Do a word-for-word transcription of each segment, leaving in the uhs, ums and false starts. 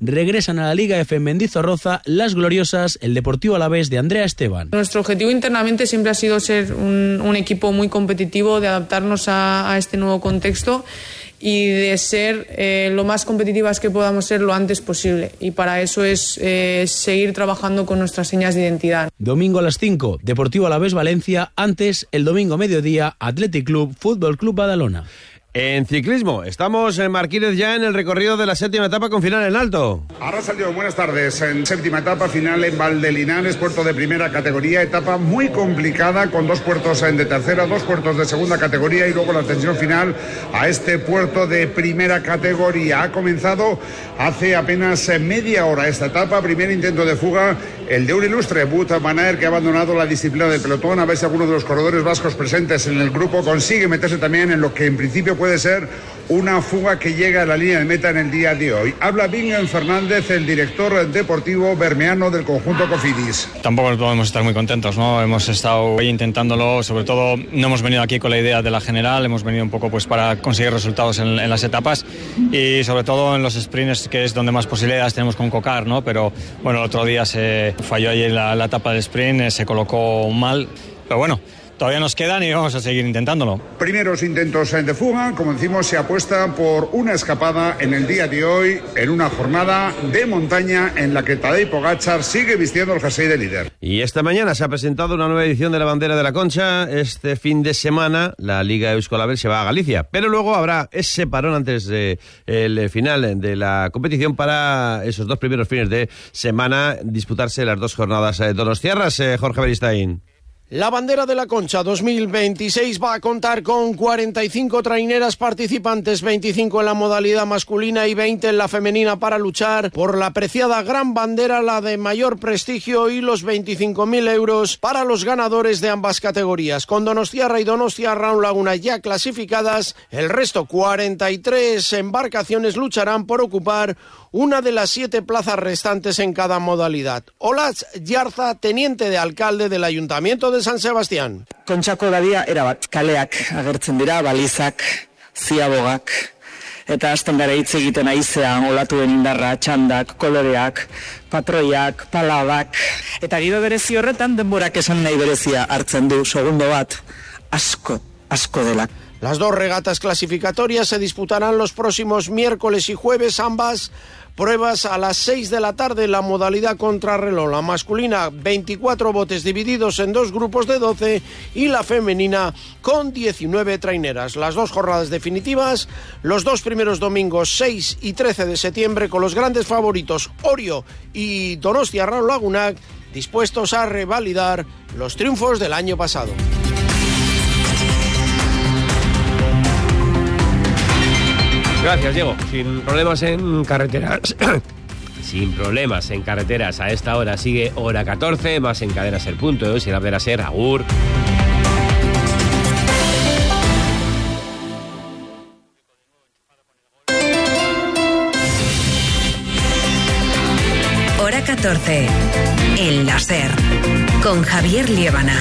regresan a la Liga F en Mendizorroza las gloriosas, el Deportivo Alavés de Andrea Esteban. Nuestro objetivo internamente siempre ha sido ser un, un equipo muy competitivo, de adaptarnos a, a este nuevo contexto y de ser eh, lo más competitivas que podamos ser lo antes posible. Y para eso es eh, seguir trabajando con nuestras señas de identidad. Domingo a las cinco, Deportivo Alavés Valencia. Antes, el domingo a mediodía, Athletic Club, Fútbol Club Badalona. En ciclismo, estamos en Marquínez ya en el recorrido de la séptima etapa con final en alto. Arrasaldeo, buenas tardes. En séptima etapa, final en Valdelinares, puerto de primera categoría, etapa muy complicada con dos puertos de tercera, dos puertos de segunda categoría y luego la ascensión final a este puerto de primera categoría. Ha comenzado hace apenas media hora esta etapa, primer intento de fuga, el de un ilustre, Wout van Aert, que ha abandonado la disciplina del pelotón, a ver si alguno de los corredores vascos presentes en el grupo consigue meterse también en lo que en principio puede ser una fuga que llega a la línea de meta en el día de hoy. Habla Bingen Fernández, el director deportivo bermeano del conjunto Cofidis. Tampoco podemos estar muy contentos, ¿no? Hemos estado intentándolo, sobre todo no hemos venido aquí con la idea de la general, hemos venido un poco pues para conseguir resultados en, en las etapas y sobre todo en los sprints, que es donde más posibilidades tenemos con Cocar, ¿no? Pero bueno, el otro día se falló ahí en la, la etapa del sprint, se colocó mal, pero bueno, todavía nos quedan y vamos a seguir intentándolo. Primeros intentos de fuga, como decimos, se apuesta por una escapada en el día de hoy, en una jornada de montaña en la que Tadej Pogačar sigue vistiendo el jersey de líder. Y esta mañana se ha presentado una nueva edición de la Bandera de la Concha. Este fin de semana la Liga Eusko-Label se va a Galicia, pero luego habrá ese parón antes del final de la competición para esos dos primeros fines de semana disputarse las dos jornadas donostiarras. Eh, Jorge Beristain. La Bandera de la Concha dos mil veintiséis va a contar con cuarenta y cinco traineras participantes, veinticinco en la modalidad masculina y veinte en la femenina, para luchar por la apreciada Gran Bandera, la de mayor prestigio, y los veinticinco mil euros para los ganadores de ambas categorías. Con Donostiarra y Donostia Round Laguna ya clasificadas, el resto, cuarenta y tres embarcaciones, lucharán por ocupar una de las siete plazas restantes en cada modalidad. Olatz Yarza, teniente de alcalde del Ayuntamiento de San Sebastián. Kontxako dadia erabat kaleak agertzen dira, balizak, ziabogak, eta hasten gara hitz egiten haizean olatuen indarra, txandak, koloreak, patroiak, palabak. Eta giro berezi horretan denborak esan nahi berezia hartzen du, segundo bat, asko, asko delak. Las dos regatas clasificatorias se disputarán los próximos miércoles y jueves, ambas pruebas a las seis de la tarde en la modalidad contrarreloj. La masculina, veinticuatro botes divididos en dos grupos de doce, y la femenina con diecinueve traineras. Las dos jornadas definitivas, los dos primeros domingos, seis y trece de septiembre, con los grandes favoritos Orio y Donostia Round Laguna dispuestos a revalidar los triunfos del año pasado. Gracias, Diego. Sin problemas en carreteras. Sin problemas en carreteras. A esta hora sigue hora catorce, más en Cadena Ser punto es y la Cadena Ser. Agur. Hora catorce. El La Ser. Con Javier Liébana.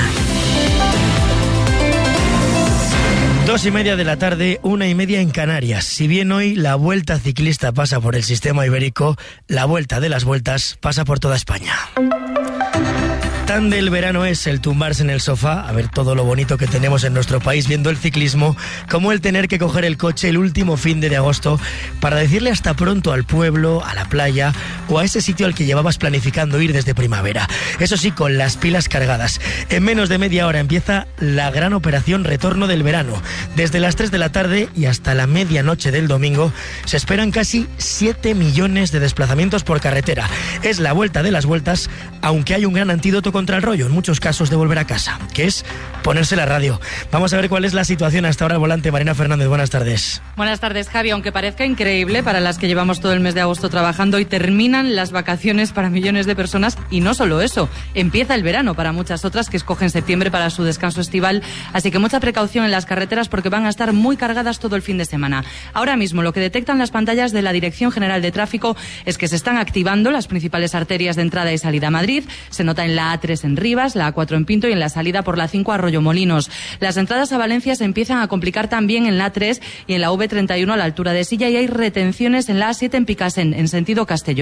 Dos y media de la tarde, una y media en Canarias. Si bien hoy la Vuelta Ciclista pasa por el sistema ibérico, la Vuelta de las Vueltas pasa por toda España. Tan del verano es el tumbarse en el sofá, a ver todo lo bonito que tenemos en nuestro país viendo el ciclismo, como el tener que coger el coche el último fin de agosto para decirle hasta pronto al pueblo, a la playa o a ese sitio al que llevabas planificando ir desde primavera. Eso sí, con las pilas cargadas. En menos de media hora empieza la gran operación Retorno del Verano. Desde las tres de la tarde y hasta la medianoche del domingo se esperan casi siete millones de desplazamientos por carretera. Es la vuelta de las vueltas, aunque hay un gran antídoto contra el rollo, en muchos casos, de volver a casa, que es ponerse la radio. Vamos a ver cuál es la situación hasta ahora al volante. Marina Fernández, buenas tardes. Buenas tardes, Javi. Aunque parezca increíble para las que llevamos todo el mes de agosto trabajando, y terminan las vacaciones para millones de personas, y no solo eso, empieza el verano para muchas otras que escogen septiembre para su descanso estival, así que mucha precaución en las carreteras porque van a estar muy cargadas todo el fin de semana. Ahora mismo lo que detectan las pantallas de la Dirección General de Tráfico es que se están activando las principales arterias de entrada y salida a Madrid. Se nota en la A tres en Rivas, la A cuatro en Pinto y en la salida por la cinco a Arroyomolinos. Las entradas a Valencia se empiezan a complicar también en la A tres y en la V treinta y uno a la altura de Silla, y hay retenciones en la A siete en Picasen, en sentido Castellón.